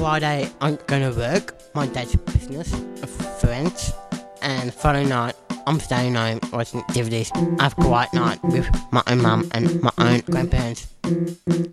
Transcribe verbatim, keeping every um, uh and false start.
Friday, I'm going to work, my dad's business, friends, and Friday night, I'm staying home watching activities. I have a quiet night with my own mum and my own grandparents.